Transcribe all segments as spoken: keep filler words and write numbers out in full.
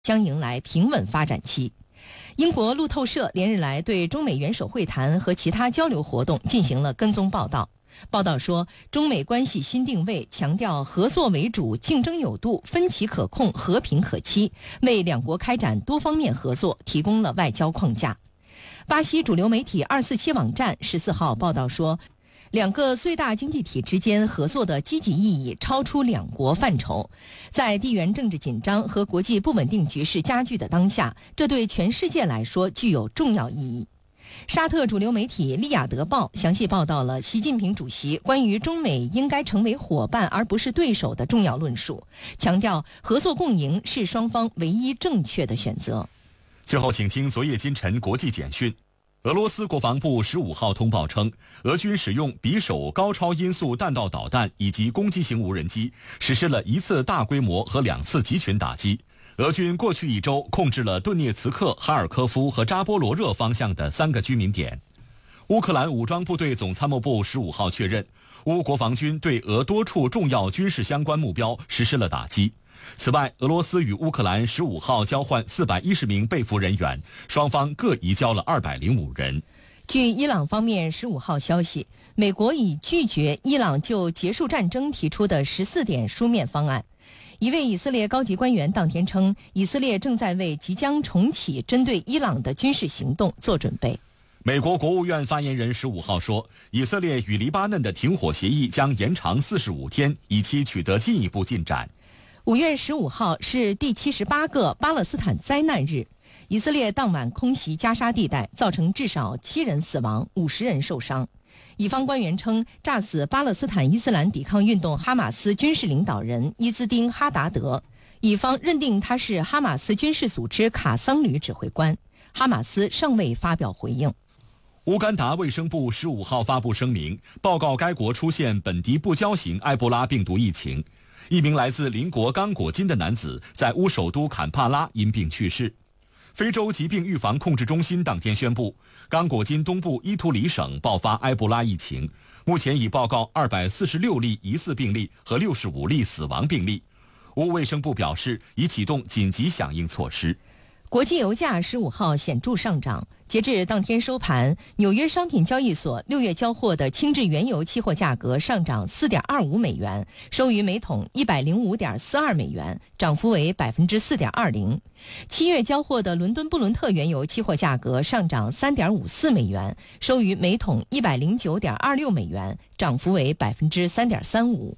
将迎来平稳发展期。英国路透社连日来对中美元首会谈和其他交流活动进行了跟踪报道。报道说，中美关系新定位强调合作为主、竞争有度、分歧可控、和平可期，为两国开展多方面合作提供了外交框架。巴西主流媒体二四七网站十四号报道说，两个最大经济体之间合作的积极意义超出两国范畴。在地缘政治紧张和国际不稳定局势加剧的当下，这对全世界来说具有重要意义。沙特主流媒体《利雅得报》详细报道了习近平主席关于中美应该成为伙伴而不是对手的重要论述，强调合作共赢是双方唯一正确的选择。 最后，请听昨夜今晨国际简讯。俄罗斯国防部十五号通报称，俄军使用匕首高超音速弹道导弹以及攻击型无人机，实施了一次大规模和两次集群打击。俄军过去一周控制了顿涅茨克、哈尔科夫和扎波罗热方向的三个居民点。乌克兰武装部队总参谋部十五号确认，乌国防军对俄多处重要军事相关目标实施了打击。此外，俄罗斯与乌克兰十五号交换四百一十名被俘人员，双方各移交了二百零五人。 据伊朗方面十五号消息，美国已拒绝伊朗就结束战争提出的十四点书面方案。一位以色列高级官员当天称，以色列正在为即将重启针对伊朗的军事行动做准备。 美国国务院发言人十五号说，以色列与黎巴嫩的停火协议将延长四十五天，以期取得进一步进展。 五月十五号是第七十八个巴勒斯坦灾难日，以色列当晚空袭加沙地带，造成至少七人死亡、五十人受伤。以方官员称，炸死巴勒斯坦伊斯兰抵抗运动哈马斯军事领导人伊兹丁·哈达德，以方认定他是哈马斯军事组织卡桑旅指挥官。哈马斯尚未发表回应。 乌干达卫生部十五号发布声明，报告该国出现本地不交型埃博拉病毒疫情。一名来自邻国刚果金的男子在乌首都坎帕拉因病去世。非洲疾病预防控制中心当天宣布，刚果金东部伊图里省爆发埃博拉疫情，目前已报告二百四十六例疑似病例和六十五例死亡病例。乌卫生部表示，已启动紧急响应措施。 国际油价十五号显著上涨，截至当天收盘，纽约商品交易所六月交货的轻质原油期货价格上涨 四点二五美元，收于每桶 一百零五点四二美元，涨幅为 百分之四点二零。七月交货的伦敦布伦特原油期货价格上涨 三点五四美元，收于每桶 一百零九点二六美元，涨幅为 百分之三点三五。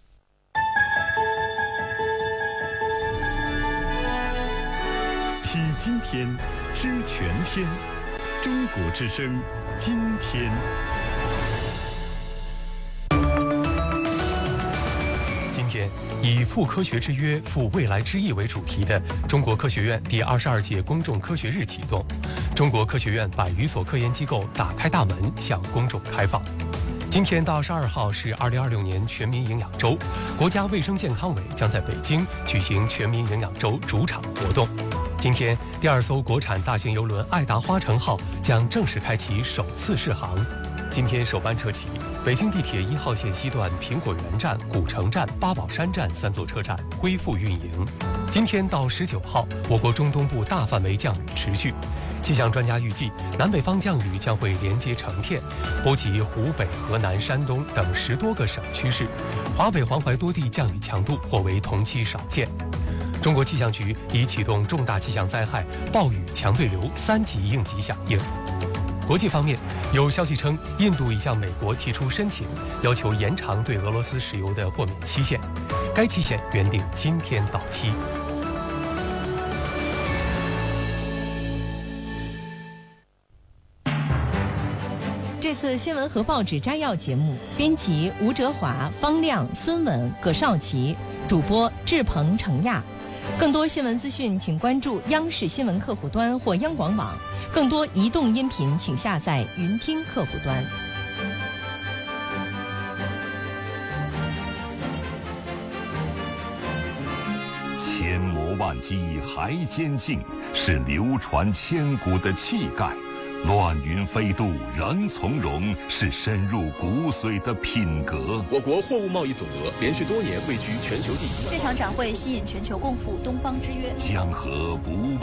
听今天，知全天。中国之声，今天。今天以“赴科学之约，赴未来之翼”为主题的中国科学院第二十二届公众科学日启动，中国科学院百余所科研机构打开大门向公众开放。今天到二十二号是二零二六年全民营养周，国家卫生健康委将在北京举行全民营养周主场活动。今天，第二艘国产大型邮轮爱达花城号将正式开启首次试航。今天首班车起，北京地铁一号线西段苹果园站、古城站、八宝山站三座车站恢复运营。今天到十九号，我国中东部大范围降雨持续。气象专家预计，南北方降雨将会连接成片，波及湖北、河南、山东等十多个省区市，华北、黄淮多地降雨强度或为同期少见。中国气象局已启动重大气象灾害暴雨强对流三级应急响应。国际方面，有消息称，印度已向美国提出申请，要求延长对俄罗斯石油的豁免期限，该期限原定今天到期。 这次新闻和报纸摘要节目，编辑吴哲华、方亮、孙稳、葛少奇，主播志鹏、程亚。更多新闻资讯，请关注央视新闻客户端或央广网。更多移动音频，请下载云听客户端。 千磨万击还坚劲，是流传千古的气概。 乱云飞渡，仍从容，是深入骨髓的品格。 我国货物贸易总额连续多年位居全球第一。 这场展会吸引全球共赴东方之约， 江河不